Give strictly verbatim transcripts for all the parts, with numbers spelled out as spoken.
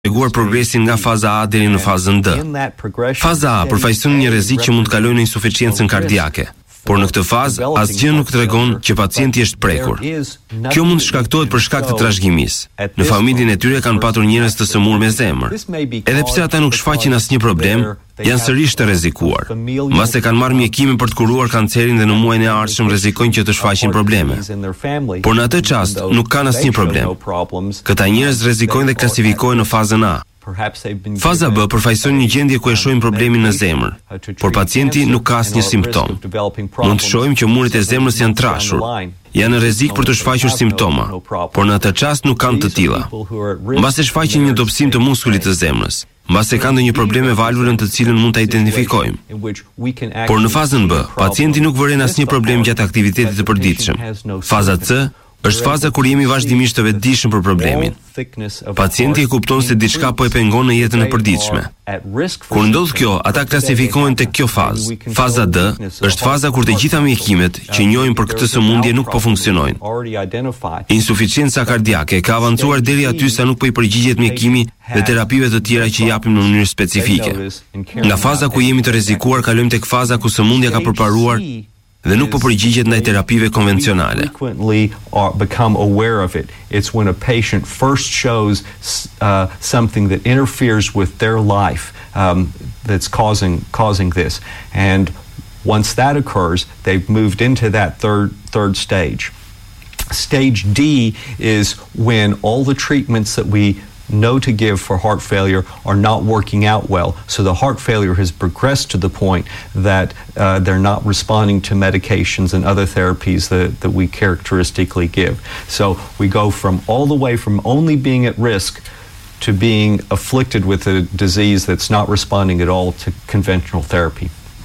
treguar progresin nga faza A deri në fazën D. Faza A përfaqëson një rrezik që mund të kalojë në insuficiencën kardiake, por në këtë fazë asgjë nuk tregon që pacienti është prekur. Kjo mund të shkaktohet për shkak të trashëgimisë. Në familjen e tyre kanë patur njerëz të sëmurë me zemër. Edhe pse ata nuk shfaqin asnjë problem, janë sërish të rrezikuar. Mbas se kanë marrë mjekimin për të kuruar kancerin dhe në muajin e ardhshëm rrezikojnë që të shfaqin probleme. Por në atë çast nuk kanë asnjë problem. Këta njerëz rrezikojnë dhe klasifikohen në fazën A. Faza B përfaqëson një gjendje ku e shohim problemin në zemër, por pacienti nuk ka asnjë simptom. Mund të shohim që muret e zemrës janë trashur. Janë në rrezik për të shfaqur simptoma, por në atë çast nuk kanë të tilla. Mbas e shfaqin një dobësim të muskulit të zemrës, mbas e kanë ndonjë problem me valvulën të cilën mund ta identifikojmë. Por në fazën B, pacienti nuk vëren asnjë problem gjatë aktivitetit të përditshëm. Faza C është faza kur jemi vazhdimisht të vetëdijshëm për problemin. Pacienti e kupton se diçka po e pengon në jetën e përditshme. Kur ndodh kjo, ata klasifikohen tek kjo fazë. Faza D është faza kur të gjitha mjekimet që njohin për këtë sëmundje nuk po funksionojnë. Insuficienca kardiake ka avancuar deri aty sa nuk po i përgjigjet mjekimi dhe terapive të tjera që japim në mënyrë specifike. Nga faza ku jemi të rrezikuar kalojmë tek faza ku sëmundja ka përparuar dhe nuk po përgjigjet ndaj terapive konvencionale. Become aware of it. It's when a patient first shows uh, something that interferes with their life um, that's causing causing this. And once that occurs, they've moved into that third third stage. Stage D is when all the treatments that we know to give for heart failure are not working out well. So the heart failure has progressed to the point that uh, they're not responding to medications and other therapies that, that we characteristically give. So we go from all the way from only being at risk to being afflicted with a disease that's not responding at all to conventional therapy.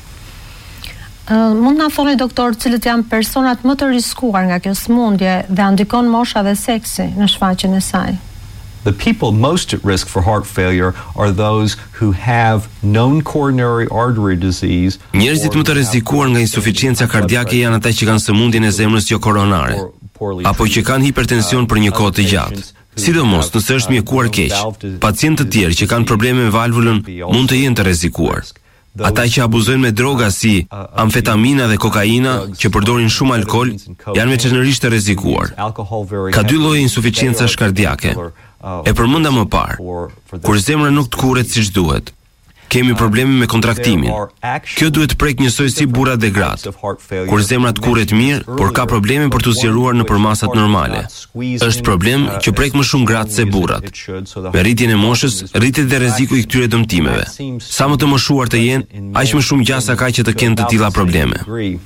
Uh, mund na thoni doktor, cilët janë personat më të riskuar nga kjo sëmundje dhe ndikon mosha dhe seksi në shfaqjen e saj? The people most at risk for heart failure are those who have known coronary artery disease. Njerëzit më të rrezikuar nga insuficienca kardiake janë ata që kanë sëmundjen e zemrës jo koronare, apo që kanë hipertension për një kohë të gjatë. Sidomos nëse është mjekuar keq. Pacientë të tjerë që kanë probleme me valvulën mund të jenë të rrezikuar. Ata që abuzojnë me droga si amfetamina dhe kokaina, që përdorin shumë alkool, janë veçanërisht të rrezikuar. Ka dy lloje insuficiencash kardiake. E përmenda më parë, kur zemra nuk të kuret siç duhet. Kemi probleme me kontraktimin. Kjo duhet të prek njësoj si burrat dhe gratë. Kur zemra të kuret mirë, por ka probleme për të zgjeruar nëpër masat normale. Është problem që prek më shumë gratë se burrat. Me rritjen e moshës, rritet dhe rreziku i këtyre dëmtimeve. Sa më të moshuar të jenë, aq më shumë gjasa ka që të kenë të tilla probleme.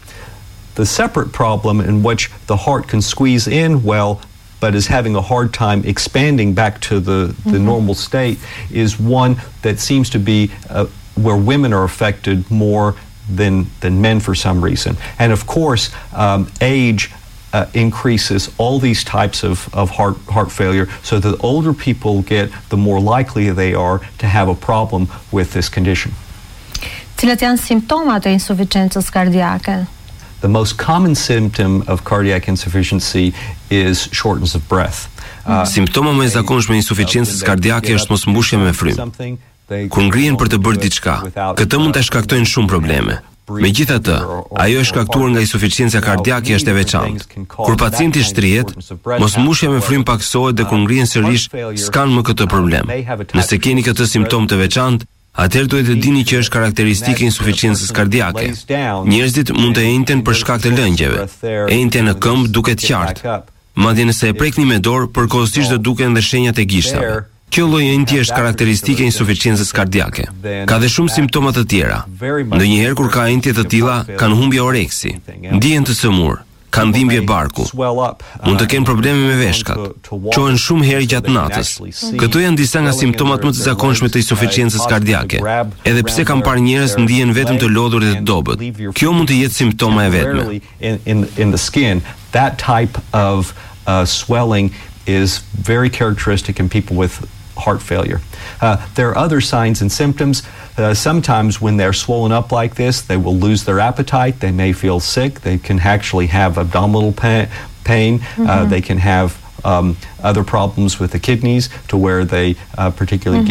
The separate problem in which the heart can squeeze in well but is having a hard time expanding back to the, the mm-hmm. normal state is one that seems to be uh, where women are affected more than, than men for some reason. And of course, um, age uh, increases all these types of, of heart, heart failure, so the older people get, the more likely they are to have a problem with this condition. Cilat janë simptomat e insuficiencës kardiake? The most common symptom of cardiac insufficiency is shortness of breath. Uh, Simptoma më e zakonshme e insuficiencës kardiake është mosmbushja me frymë. Kur ngrihen për të bërë diçka, këtë mund ta shkaktojnë shumë probleme. Megjithatë, ajo e shkaktuar nga insuficiencia kardiake është e veçantë. Kur pacienti shtrihet, mosmbushja me frymë paksohet dhe kur ngrihen sërish, s'kan më këtë problem. Nëse keni këtë simptom të veçantë, atëherë duhet të dini që është karakteristike insuficiencës kardiake. Njerëzit mund të enjten për shkak të lëngjeve. Enjtja në këmbë duket qartë. Madje nëse e prekni me dorë, përkohësisht do duken dhe shenjat e gishtave. Kjo lloj enjtje është karakteristike insuficiencës kardiake. Ka dhe shumë simptoma të tjera. Ndonjëherë kur ka enjtje të tilla, kanë humbje oreksi, ndihen të sëmurë, kanë dhimbje barku, mund të kenë probleme me veshkat, qohen shumë herë gjatë natës. Këto janë disa nga simptomat më të zakonshme të insuficiencës kardiake. Edhe pse kam parë njerëz ndihen vetëm të lodhur dhe të dobët. Kjo mund të jetë simptoma e vetme. In, in the skin, that type of uh, swelling is very characteristic in people with heart failure. Uh, there are other signs and symptoms. Uh, sometimes when they're swollen up like this, they will lose their appetite. They may feel sick. They can actually have abdominal pain. pain. Mm-hmm. Uh, they can have um, other problems with the kidneys to where they uh, particularly